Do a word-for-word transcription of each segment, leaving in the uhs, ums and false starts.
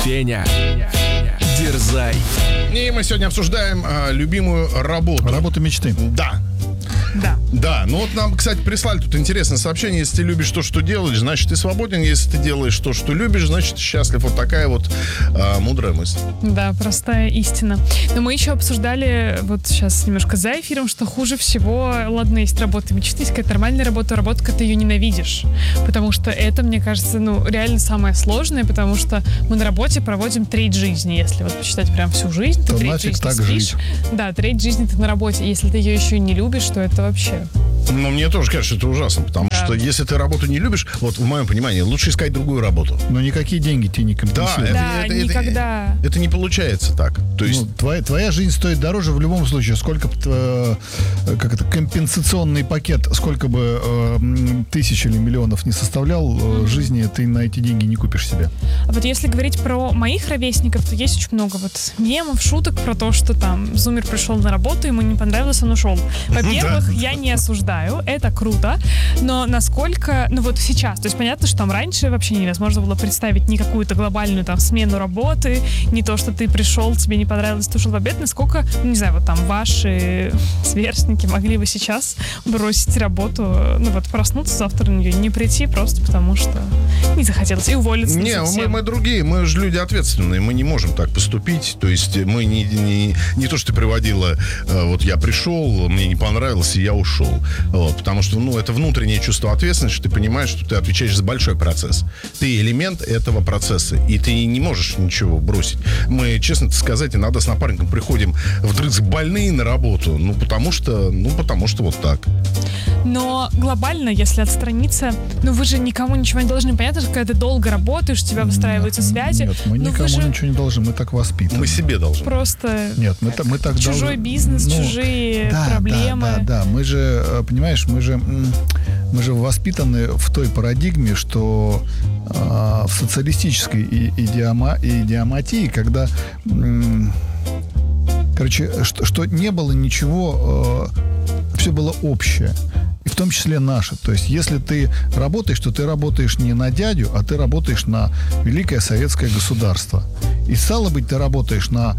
Сеня, дерзай. И мы сегодня обсуждаем а, любимую работу. Работа мечты. Да. Да. Да, ну вот нам, кстати, прислали тут интересное сообщение. Если ты любишь то, что делаешь, значит, ты свободен. Если ты делаешь то, что любишь, значит, ты счастлив. Вот такая вот а, мудрая мысль. Да, простая истина. Но мы еще обсуждали, вот сейчас немножко за эфиром, что хуже всего, ладно, есть работа мечты, есть какая-то нормальная работа, работа, когда ты ее ненавидишь. Потому что это, мне кажется, ну, реально самое сложное, потому что мы на работе проводим треть жизни. Если вот посчитать прям всю жизнь, то, то треть нафиг жизни так спишь. жить. Да, треть жизни ты на работе. Если ты ее еще и не любишь, то это вообще... Ну, мне тоже кажется, это ужасно, потому Да. что если ты работу не любишь, вот в моем понимании, лучше искать другую работу. Но никакие деньги тебе не Да, компенсируют. Да, это, это, никогда. Это, это не получается так. То есть, Ну, твоя, твоя жизнь стоит дороже в любом случае. Сколько бы э, как это, компенсационный пакет, сколько бы э, м, тысяч или миллионов не составлял э, жизни, ты на эти деньги не купишь себе. А вот если говорить про моих ровесников, то есть очень много вот мемов, шуток про то, что там зумер пришел на работу, ему не понравилось, он ушел. Во-первых, я не осуждаю, это круто, но насколько, ну вот сейчас, то есть понятно, что там раньше вообще невозможно было представить ни какую-то глобальную там смену работы, не то, что ты пришел, тебе не понравилось, ты ушел в обед, насколько, ну не знаю, вот там ваши сверстники могли бы сейчас бросить работу, ну вот проснуться завтра на нее, не прийти просто потому, что не захотелось, и уволиться. не, мы, мы другие, мы же люди ответственные, мы не можем так поступить. То есть мы не, не, не то, что ты приводила, э, вот я пришел, мне не понравилось, и я ушел. Вот, потому что, ну, это внутреннее чувство ответственности, что ты понимаешь, что ты отвечаешь за большой процесс. Ты элемент этого процесса, и ты не можешь ничего бросить. Мы, честно сказать, иногда с напарником приходим вдрызг больные на работу, ну, потому что, ну, потому что вот так. Но глобально, если отстраниться, ну вы же никому ничего не должны. Понятно, что когда ты долго работаешь, у тебя выстраиваются связи. Нет, мы но никому вы же ничего не должны, мы так воспитаны. Мы себе должны. просто Нет, мы, та- мы так чужой должны. бизнес, Ну, чужие да, проблемы. Да, да, да. Мы же, э, понимаешь, мы же, м, мы же воспитаны в той парадигме, что э, в социалистической и- идиома, идиоматии, когда, м, короче, что, что не было ничего, э, все было общее. И в том числе наше. То есть, если ты работаешь, то ты работаешь не на дядю, а ты работаешь на великое советское государство. И стало быть, ты работаешь на,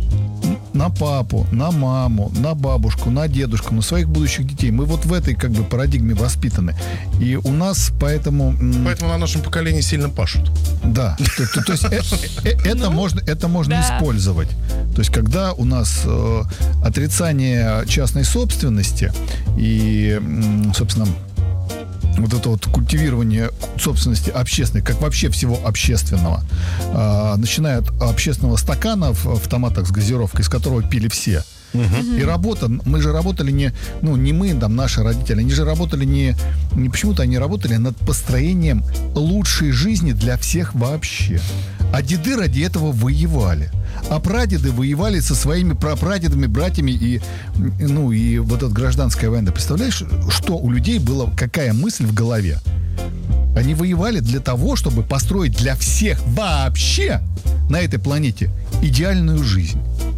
на папу, на маму, на бабушку, на дедушку, на своих будущих детей. Мы вот в этой как бы парадигме воспитаны. И у нас поэтому... м, Поэтому на нашем поколении сильно пашут. Да, то, то- то есть э- э- это можно, это можно да. использовать. То есть когда у нас э, отрицание частной собственности и, м, собственно, вот это вот культивирование собственности общественной, как вообще всего общественного, э, начиная от общественного стакана в автоматах с газировкой, из которого пили все. И работа, мы же работали не, ну, не мы, там, наши родители, они же работали не, не почему-то они работали над построением лучшей жизни для всех вообще. А деды ради этого воевали. А прадеды воевали со своими прапрадедами, братьями и, ну, и вот эта гражданская война. Представляешь, что у людей была, какая мысль в голове? Они воевали для того, чтобы построить для всех вообще на этой планете идеальную жизнь.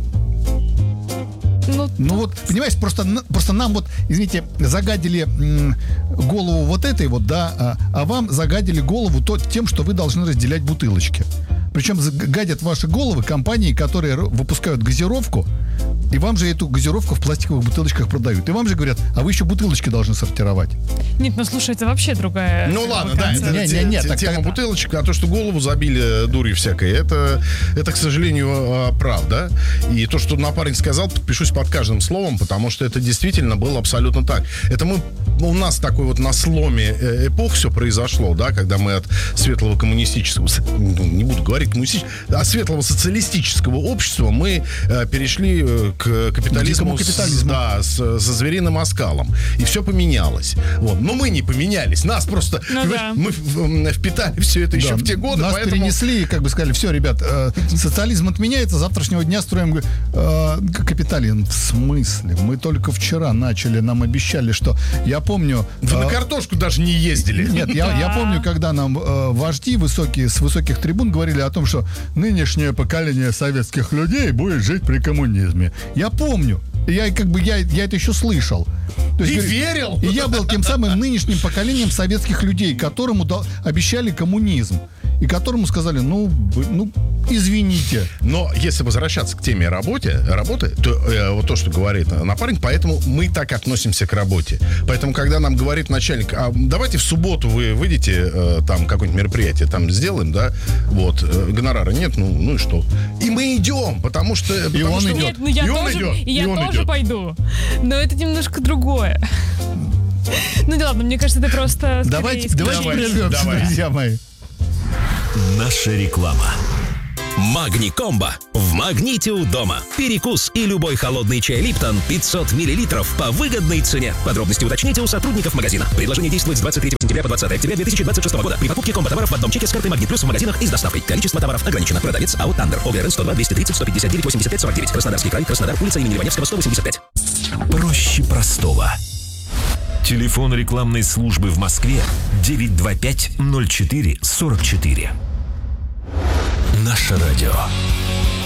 Ну, Ну вот, понимаешь, просто, н- просто нам вот, извините, загадили м, голову вот этой вот, да, а, а вам загадили голову то, тем, что вы должны разделять бутылочки. Причем гадят ваши головы компании, которые р- выпускают газировку, и вам же эту газировку в пластиковых бутылочках продают. И вам же говорят, а вы еще бутылочки должны сортировать. нет, ну слушай, это вообще другая. Ну ладно, да, концепция. это Не, те- не, не, те- так- тема так- бутылочек, а то, что голову забили дурью всякой, это, это, к сожалению, а, правда. И то, что напарник сказал, подпишусь под каждым словом, потому что это действительно было абсолютно так. Это мы, у нас такой вот на сломе э, эпох все произошло, да, когда мы от светлого коммунистического, с- ну, не буду говорить коммунистического, от светлого социалистического общества мы э, перешли э, к капитализму, К дикому капитализму. С, да, с, со звериным оскалом. И все поменялось. Вот. Но мы не поменялись. Нас просто, Ну понимаешь, да. мы в- впитали все это еще Да, в те годы, нас поэтому... перенесли, и как бы сказали, все, ребят, э, социализм отменяется, с завтрашнего дня строим э, капитализм. В смысле? Мы только вчера начали, нам обещали, что... Я помню... Вы э, на картошку даже не ездили. Нет, я, я Да. помню, когда нам э, вожди высокие, с высоких трибун говорили о том, что нынешнее поколение советских людей будет жить при коммунизме. Я помню. Я как бы я, я это еще слышал. То Ты говорю, верил? И я был тем самым нынешним поколением советских людей, которому дал- обещали коммунизм. И которому сказали, ну, бы- ну, извините. Но если возвращаться к теме работе, работы, то э, вот то, что говорит напарник, поэтому мы так относимся к работе. Поэтому, когда нам говорит начальник, а давайте в субботу вы выйдете, э, там, какое-нибудь мероприятие там сделаем, да, вот, э, гонорара нет, ну, ну и что? И мы идем, потому что... И потому он что, идет. Нет, ну я и он тоже, идет, и я и он тоже идет. пойду. Но это немножко другое. Ну да ладно, мне кажется, это просто... Давайте, скорее давайте исключение. прервемся, Давай. друзья мои. Наша реклама. Магни Комбо. В магните у дома. Перекус и любой холодный чай Липтон пятьсот миллилитров по выгодной цене. Подробности уточните у сотрудников магазина. Предложение действует с двадцать третьего сентября по двадцатое октября две тысячи двадцать шестого года. При покупке комбо-товаров в одном чеке с картой Магнит Плюс в магазинах и с доставкой. Количество товаров ограничено. Продавец АО «Тандер». ОГРН сто два двести тридцать сто пятьдесят девять восемьдесят пять сорок девять. Краснодарский край. Краснодар. Улица имени Иваневского, сто восемьдесят пять. Проще простого. Телефон рекламной службы в Москве девять два пять ноль четыре сорок четыре. Наше радио.